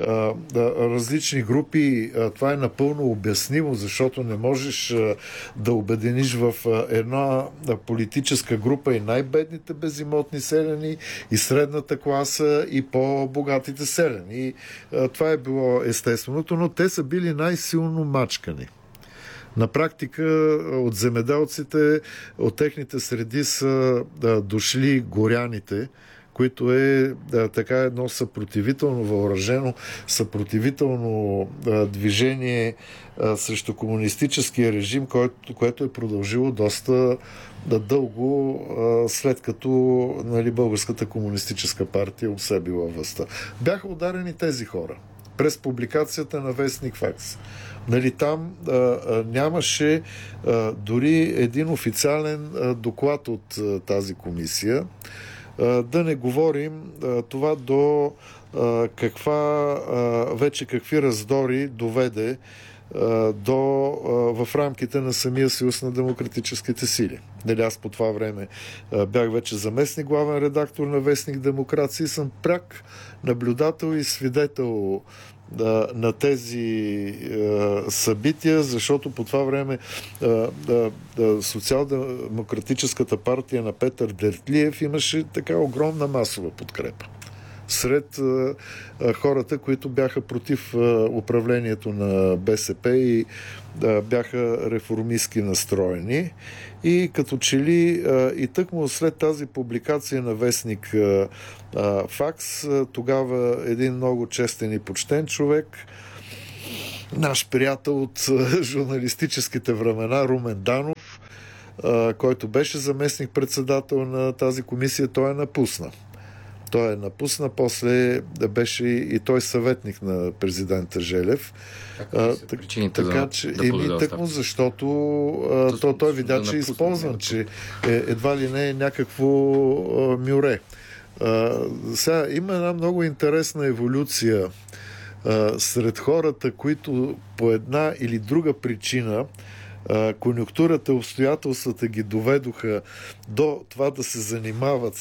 различни групи. Това е напълно обяснимо, защото не можеш да обединиш в една политическа група и най-бедните безимотни селяни, и средната класа, и по-богатите селяни. Това е било естественото, но те са били най-силно мачкани. На практика от земеделците, от техните среди са дошли горяните, които е така едно съпротивително въоръжено, съпротивително движение срещу комунистическия режим, което е продължило доста дълго, след като Българската комунистическа партия обсебила властта. Бяха ударени тези хора през публикацията на вестник Факс. Там нямаше дори един официален доклад от тази комисия. Да не говорим това до какви раздори доведе в рамките на самия съюз на демократическите сили. Аз по това време бях вече заместник главен редактор на вестник Демокрация и съм пряк наблюдател и свидетел на тези събития, защото по това време Социал-демократическата партия на Петър Дертлиев имаше така огромна масова подкрепа сред хората, които бяха против управлението на БСП и бяха реформистски настроени. И като че ли и тъкмо след тази публикация на вестник Факс, тогава един много честен и почтен човек, наш приятел от журналистическите времена, Румен Данов, който беше заместник-председател на тази комисия, той напусна. После беше и той съветник на президента Желев. Така че тъкмо защото той видя, че е използван, че едва ли не е някакво мюре. Сега има една много интересна еволюция сред хората, които по една или друга причина конюнктурата, обстоятелствата ги доведоха до това да се занимават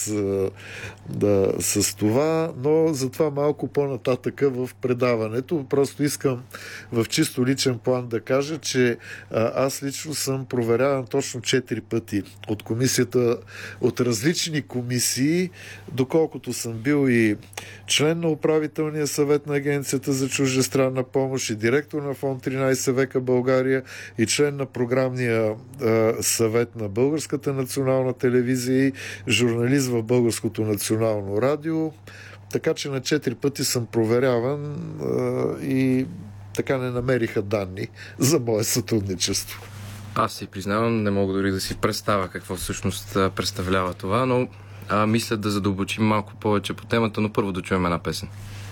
с това, но за това малко по-нататъка в предаването. Просто искам в чисто личен план да кажа, че аз лично съм проверяван точно 4 пъти от комисията, от различни комисии, доколкото съм бил и член на управителния съвет на Агенцията за чуждестранна помощ и директор на фонд 13 века България и член на програмния съвет на Българската национална телевизия и журналист в Българското национално радио. Така че на 4 пъти съм проверяван и така не намериха данни за мое сътрудничество. Аз си признавам, не мога дори да си представя какво всъщност представлява това, но мисля да задълбочим малко повече по темата, но първо да чуем една песен.